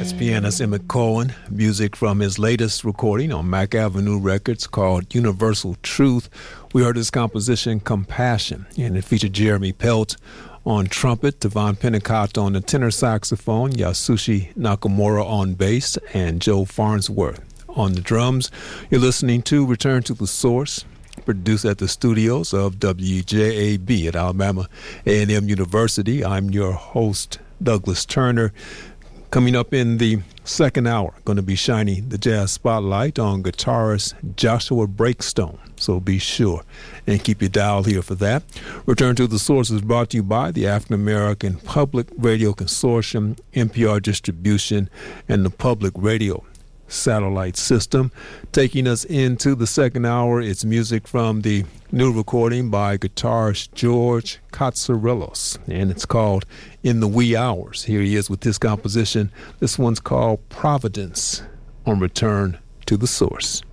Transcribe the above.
Pianist Emmett Cohen, music from his latest recording on Mack Avenue Records called Universal Truth. We heard his composition Compassion, and it featured Jeremy Pelt on trumpet, Devon Pennicott on the tenor saxophone, Yasushi Nakamura on bass, and Joe Farnsworth on the drums. You're listening to Return to the Source, produced at the studios of WJAB at Alabama A&M University. I'm your host, Douglas Turner. Coming up in the second hour, going to be shining the jazz spotlight on guitarist Joshua Breakstone. So be sure and keep your dial here for that. Return to the Source is brought to you by the African American Public Radio Consortium, NPR Distribution, and the Public Radio Satellite System. Taking us into the second hour, it's music from the new recording by guitarist George Katsarillos, and it's called In the Wee Hours. Here he is with his composition. This one's called Providence on Return to the Source.